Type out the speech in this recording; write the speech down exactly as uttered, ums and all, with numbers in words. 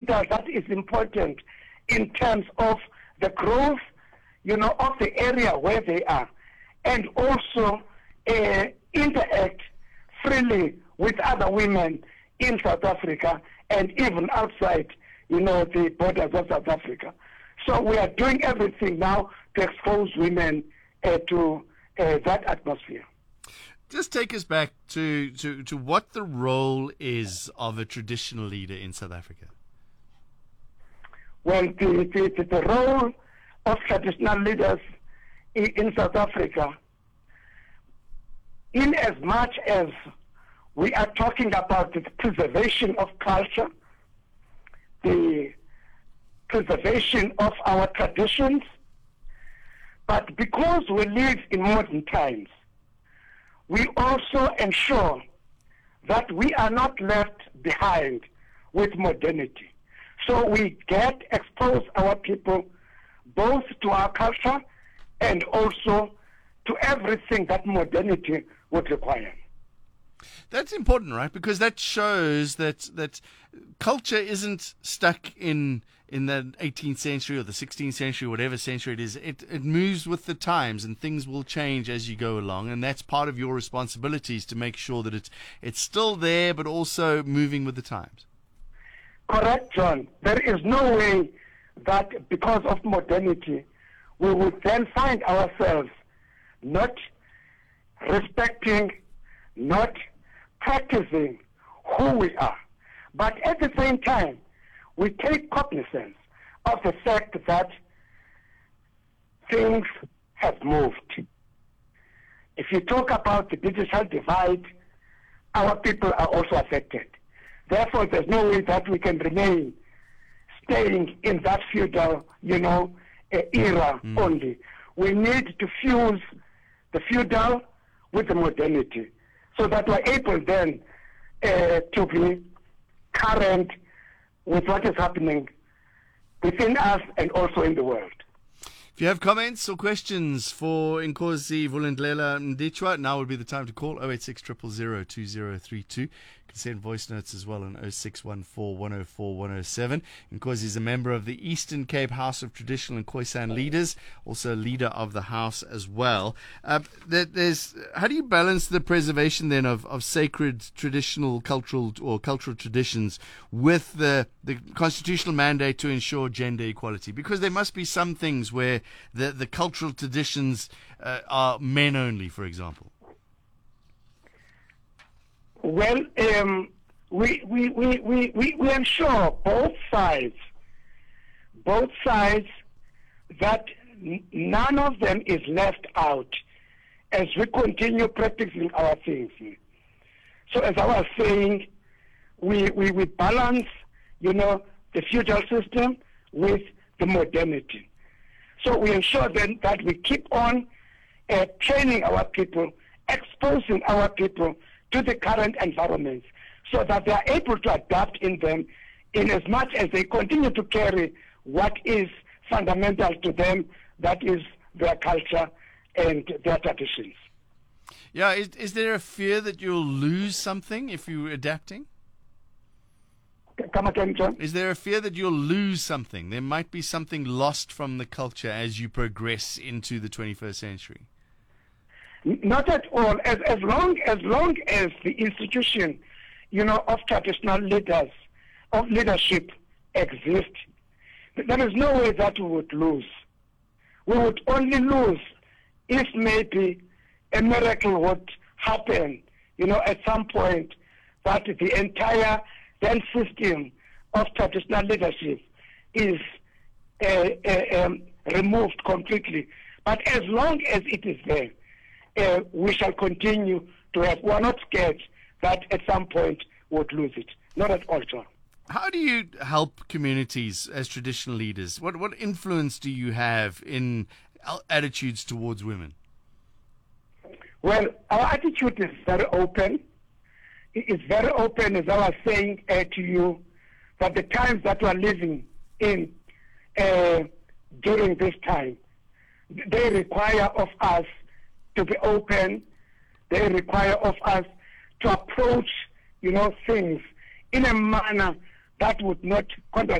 capital that is important in terms of the growth, you know, of the area where they are, and also uh, interact freely with other women in South Africa and even outside, you know, the borders of South Africa. So we are doing everything now to expose women uh, to uh, that atmosphere. Just take us back to, to, to what the role is of a traditional leader in South Africa. Well, the, the, the role of traditional leaders in, in South Africa, in as much as we are talking about the preservation of culture, the preservation of our traditions, but because we live in modern times, we also ensure that we are not left behind with modernity. So we get expose our people both to our culture and also to everything that modernity would require. That's important, right? Because that shows that that culture isn't stuck in in the eighteenth century or the sixteenth century, whatever century it is. It it moves with the times, and things will change as you go along. And that's part of your responsibilities to make sure that it's it's still there, but also moving with the times. Correct, John. There is no way that because of modernity, we would then find ourselves not respecting, not practicing who we are. But at the same time, we take cognizance of the fact that things have moved. If you talk about the digital divide, our people are also affected. Therefore, there's no way that we can remain staying in that feudal, you know, uh, era mm. only. We need to fuse the feudal with the modernity, so that we're able then uh, to be current with what is happening within us and also in the world. If you have comments or questions for Nkosi Vulindlela Mdletshe, now would be the time to call oh eight six, zero zero zero, two zero three two. You can send voice notes as well on oh six one four, one oh four, one oh seven. Nkosi is a member of the Eastern Cape House of Traditional and Khoisan Leaders, also a leader of the House as well. Uh, there's, how do you balance the preservation then of, of sacred traditional cultural or cultural traditions with the, the constitutional mandate to ensure gender equality? Because there must be some things where the, the cultural traditions uh, are men only, for example. Well, um, we, we, we, we, we, we ensure both sides, both sides, that n- none of them is left out as we continue practicing our things. So as I was saying, we, we, we balance, you know, the feudal system with the modernity. So we ensure then that we keep on uh, training our people, exposing our people to the current environments, so that they are able to adapt in them in as much as they continue to carry what is fundamental to them, that is their culture and their traditions. Yeah, is, is there a fear that you'll lose something if you're adapting? Come again, John? Is there a fear that you'll lose something? There might be something lost from the culture as you progress into the twenty-first century. Not at all. As as long as long as the institution, you know, of traditional leaders, of leadership exists, there is no way that we would lose. We would only lose if maybe a miracle would happen, you know, at some point, that the entire then system of traditional leadership is uh, uh, um, removed completely. But as long as it is there, Uh, we shall continue to have. We are not scared that at some point we would lose it. Not at all, John. How do you help communities as traditional leaders? What what influence do you have in attitudes towards women? Well, our attitude is very open. It is very open, as I was saying uh, to you, that the times that we are living in uh, during this time, they require of us to be open. They require of us to approach, you know, things in a manner that would not contradict